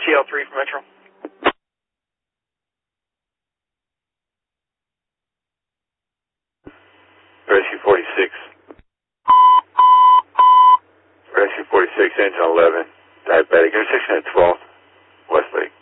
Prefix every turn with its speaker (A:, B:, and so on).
A: GL3 for Metro.
B: Rescue 46. Rescue 46, engine 11, diabetic, intersection at 12th, Westlake.